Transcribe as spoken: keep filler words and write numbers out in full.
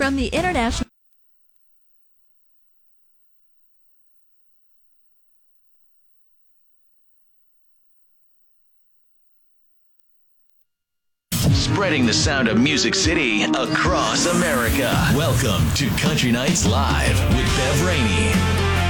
from the International Spreading the sound of Music City across America. Welcome to Country Nights Live with Bev Rainey.